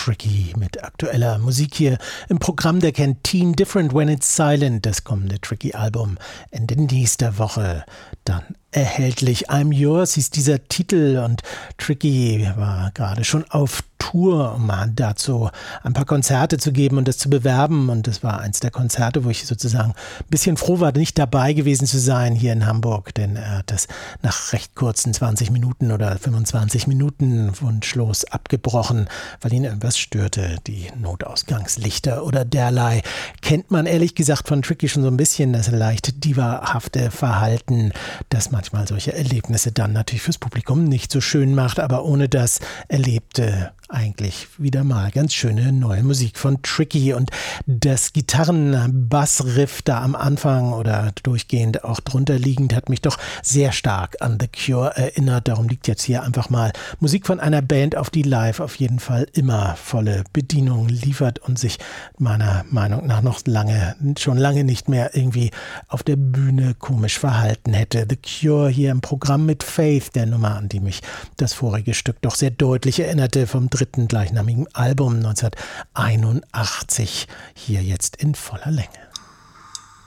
Tricky mit aktueller Musik hier im Programm der Canteen. Different When It's Silent, das kommende Tricky-Album Ende nächster Woche dann erhältlich. I'm Yours hieß dieser Titel und Tricky war gerade schon auf Tour, um dazu ein paar Konzerte zu geben und das zu bewerben. Und das war eins der Konzerte, wo ich sozusagen ein bisschen froh war, nicht dabei gewesen zu sein hier in Hamburg, denn er hat das nach recht kurzen 20 Minuten oder 25 Minuten wunschlos abgebrochen, weil ihn irgendwas störte, die Notausgangslichter oder derlei. Kennt man ehrlich gesagt von Tricky schon so ein bisschen, das leicht divahafte Verhalten, das manchmal solche Erlebnisse dann natürlich fürs Publikum nicht so schön macht, aber ohne das erlebte eigentlich wieder mal ganz schöne neue Musik von Tricky und das Gitarren-Bass-Riff da am Anfang oder durchgehend auch drunter liegend hat mich doch sehr stark an The Cure erinnert. Darum liegt jetzt hier einfach mal Musik von einer Band, auf die live auf jeden Fall immer volle Bedienung liefert und sich meiner Meinung nach noch schon lange nicht mehr irgendwie auf der Bühne komisch verhalten hätte. The Cure hier im Programm mit Faith, der Nummer, an die mich das vorige Stück doch sehr deutlich erinnerte, vom dritten gleichnamigen Album 1981, hier jetzt in voller Länge.